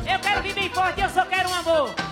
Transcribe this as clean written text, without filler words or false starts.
Eu quero vir bem forte, eu só quero um amor.